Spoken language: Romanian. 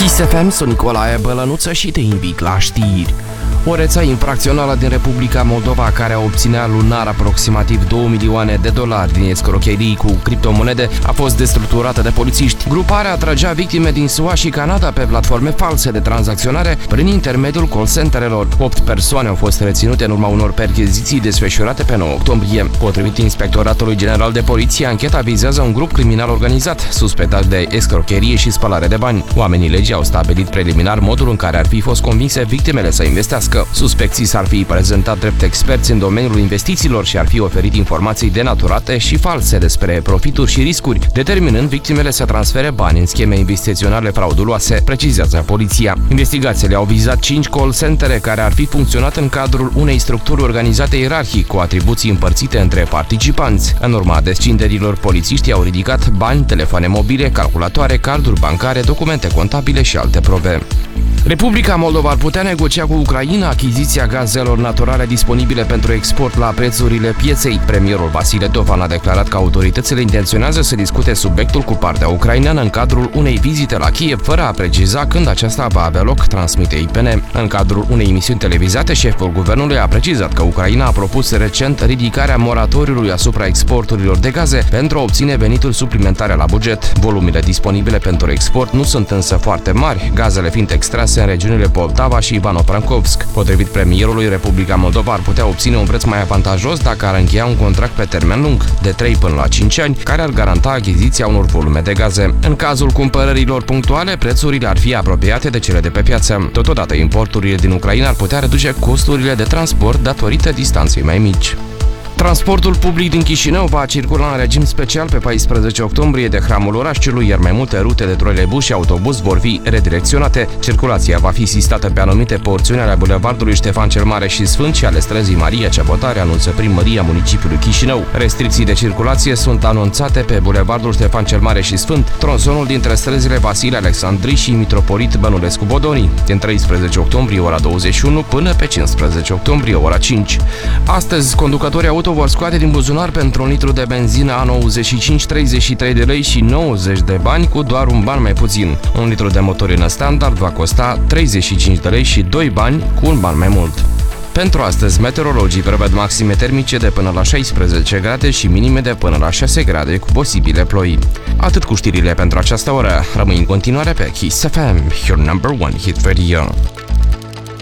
Kiss FM, sunt Nicolae Bălănuță și te invit la știri. O rețea infracțională din Republica Moldova care obținea lunar aproximativ $2 milioane din escrocherii cu criptomonede a fost destructurată de polițiști. Gruparea atragea victime din SUA și Canada pe platforme false de tranzacționare prin intermediul call centerelor. 8 persoane au fost reținute în urma unor percheziții desfășurate pe 9 octombrie. Potrivit Inspectoratului General de Poliție, ancheta vizează un grup criminal organizat, suspectat de escrocherie și spălare de bani. Oamenii legii au stabilit preliminar modul în care ar fi fost convinse victimele să investească. Suspecții s-ar fi prezentat drept experți în domeniul investițiilor și ar fi oferit informații denaturate și false despre profituri și riscuri, determinând victimele să transfere bani în scheme investiționale frauduloase, precizează poliția. Investigațiile au vizat 5 call centere care ar fi funcționat în cadrul unei structuri organizate ierarhic cu atribuții împărțite între participanți. În urma descinderilor, polițiștii au ridicat bani, telefoane mobile, calculatoare, carduri bancare, documente contabile și alte probe. Republica Moldova ar putea negocia cu Ucraina achiziția gazelor naturale disponibile pentru export la prețurile pieței. Premierul Vasile Tovan a declarat că autoritățile intenționează să discute subiectul cu partea ucraineană în cadrul unei vizite la Kiev, fără a preciza când aceasta va avea loc, transmite IPN. În cadrul unei emisiuni televizate, șeful guvernului a precizat că Ucraina a propus recent ridicarea moratoriului asupra exporturilor de gaze pentru a obține venituri suplimentare la buget. Volumele disponibile pentru export nu sunt însă foarte mari, gazele fiind extrase în regiunile Poltava și Ivano-Frankovsk. Potrivit premierului, Republica Moldova ar putea obține un preț mai avantajos dacă ar încheia un contract pe termen lung, de 3 până la 5 ani, care ar garanta achiziția unor volume de gaze. În cazul cumpărărilor punctuale, prețurile ar fi apropiate de cele de pe piață. Totodată, importurile din Ucraina ar putea reduce costurile de transport datorită distanței mai mici. Transportul public din Chișinău va circula în regim special pe 14 octombrie de hramul orașului, iar mai multe rute de troleibuz și autobuz vor fi redirecționate. Circulația va fi sistată pe anumite porțiuni ale bulevardului Ștefan cel Mare și Sfânt și ale străzii Maria Ceapotare, anunță primăria municipiului Chișinău. Restricții de circulație sunt anunțate pe bulevardul Ștefan cel Mare și Sfânt, tronsonul dintre străzile Vasile Alexandri și Mitropolit Bănulescu Bodoni, din 13 octombrie ora 21 până pe 15 octombrie ora 5. Astăzi, conducătorii auto vor scoate din buzunar pentru un litru de benzină A95 33 de lei și 90 de bani cu doar un ban mai puțin. Un litru de motorină standard va costa 35 de lei și 2 bani cu un ban mai mult. Pentru astăzi, meteorologii prevăd maxime termice de până la 16 grade și minime de până la 6 grade cu posibile ploi. Atât cu știrile pentru această oră. Rămâi în continuare pe Kiss FM, your number one hit radio.